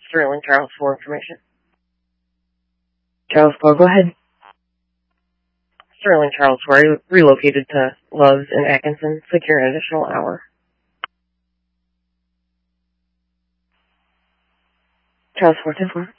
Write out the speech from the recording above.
Sterling Charles for information. Charles 4, go ahead. Sterling Charles 4 relocated to Loves in Atkinson. Secure an additional hour. Charles 4, 10-4.